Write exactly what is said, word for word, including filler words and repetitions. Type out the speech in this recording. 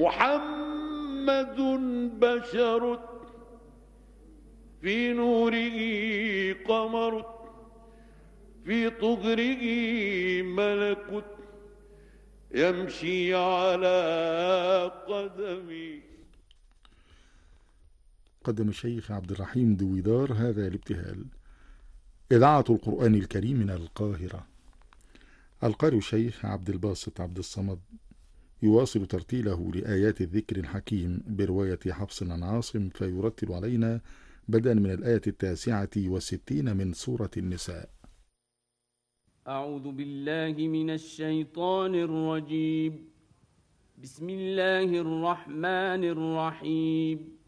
محمد بشر في نوره قمر في طهره ملك يمشي على قدمي. قدم الشيخ عبد الرحيم دويدار هذا الابتهال. إذاعة القرآن الكريم من القاهرة. القارئ الشيخ عبد الباسط عبد الصمد يواصل ترتيله لآيات الذكر الحكيم برواية حفص عن عاصم، فيرتل علينا بدءا من الآية التاسعة والستين من سورة النساء. أعوذ بالله من الشيطان الرجيم. بسم الله الرحمن الرحيم.